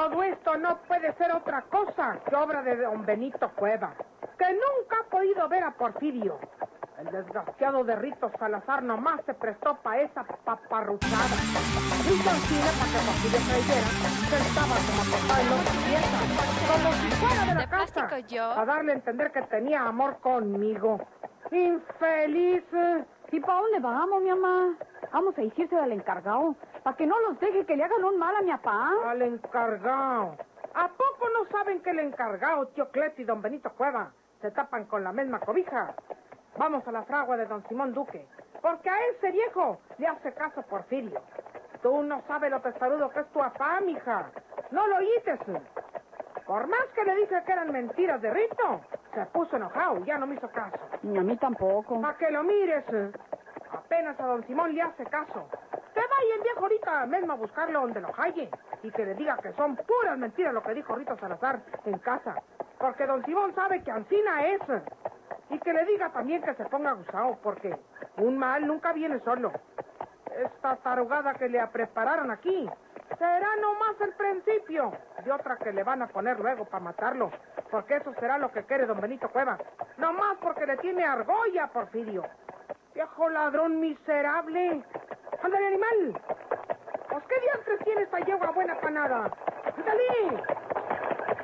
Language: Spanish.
todo esto no puede ser otra cosa que obra de don Benito Cueva, que nunca ha podido ver a Porfirio. El desgraciado de Rito Salazar nomás se prestó para esa paparruchada. Hizo encima para que Porfirio creyera que estaba como papá en los piezas, como si fuera de la casa, plástico yo. a darle a entender que tenía amor conmigo. ¡Infeliz! ¿Y para dónde vamos, mi mamá? Vamos a irse del encargado, para que no los deje que le hagan un mal a mi papá. Al encargado. ¿A poco no saben que el encargado, tío Cleto y don Benito Cueva, se tapan con la misma cobija? Vamos a la fragua de don Simón Duque, porque a ese viejo le hace caso Porfirio. Tú no sabes lo testarudo que es tu papá, mija. No lo oíste. Por más que le dije que eran mentiras de Rito, se puso enojado y ya no me hizo caso. Ni a mí tampoco. Para que lo mires. Apenas a don Simón le hace caso. Que vaya el viejo ahorita mismo a buscarlo donde lo halle y que le diga que son puras mentiras lo que dijo Rito Salazar en casa. Porque don Simón sabe que Ancina es. Y que le diga también que se ponga gusado, porque un mal nunca viene solo. Esta tarugada que le prepararon aquí será nomás el principio de otra que le van a poner luego para matarlo, porque eso será lo que quiere don Benito Cueva, nomás porque le tiene argolla a Porfirio. Viejo ladrón miserable. ¡Ándale, animal! ¿Pues qué diantres tiene esta yegua buena panada? ¡Ándale!